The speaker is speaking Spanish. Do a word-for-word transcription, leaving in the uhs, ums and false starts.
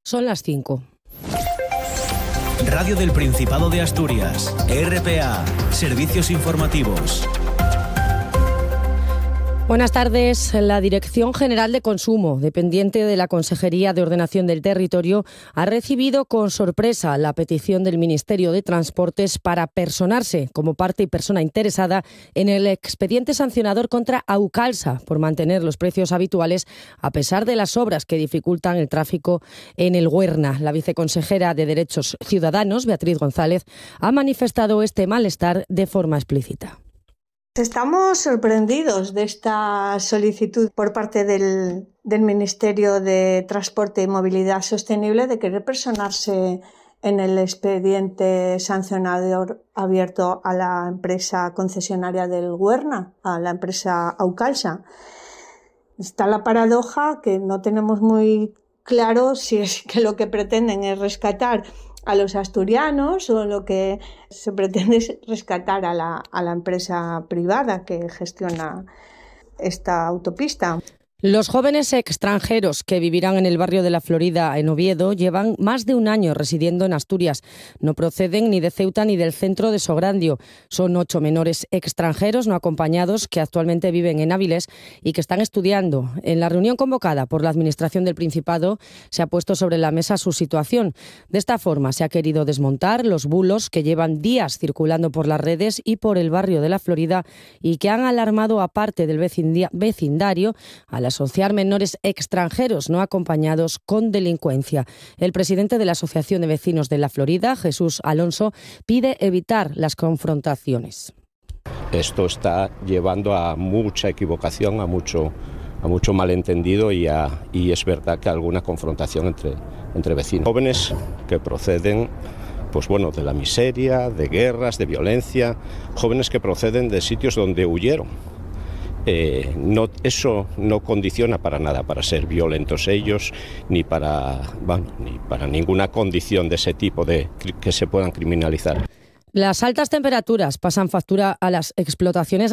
Son las cinco. Radio del Principado de Asturias, R P A, Servicios Informativos. Buenas tardes. La Dirección General de Consumo, dependiente de la Consejería de Ordenación del Territorio, ha recibido con sorpresa la petición del Ministerio de Transportes para personarse como parte y persona interesada en el expediente sancionador contra Aucalsa por mantener los precios habituales a pesar de las obras que dificultan el tráfico en el Huerna. La viceconsejera de Derechos Ciudadanos, Beatriz González, ha manifestado este malestar de forma explícita. Estamos sorprendidos de esta solicitud por parte del, del Ministerio de Transporte y Movilidad Sostenible de querer personarse en el expediente sancionador abierto a la empresa concesionaria del Huerna, a la empresa Aucalsa. Está la paradoja que no tenemos muy claro si es que lo que pretenden es rescatar a los asturianos o lo que se pretende es rescatar a la, a la empresa privada que gestiona esta autopista. Los jóvenes extranjeros que vivirán en el barrio de La Florida, en Oviedo, llevan más de un año residiendo en Asturias. No proceden ni de Ceuta ni del centro de Sograndio. Son ocho menores extranjeros no acompañados que actualmente viven en Áviles y que están estudiando. En la reunión convocada por la Administración del Principado se ha puesto sobre la mesa su situación. De esta forma se ha querido desmontar los bulos que llevan días circulando por las redes y por el barrio de La Florida y que han alarmado a parte del vecindario a la asociar menores extranjeros no acompañados con delincuencia. El presidente de la Asociación de Vecinos de La Florida, Jesús Alonso, pide evitar las confrontaciones. Esto está llevando a mucha equivocación, a mucho, a mucho malentendido y, a, y es verdad que alguna confrontación entre, entre vecinos. Jóvenes que proceden pues bueno, de la miseria, de guerras, de violencia, jóvenes que proceden de sitios donde huyeron. Eh, no, eso no condiciona para nada para ser violentos ellos, ni para, bueno, ni para ninguna condición de ese tipo de que se puedan criminalizar. Las altas temperaturas pasan factura a las explotaciones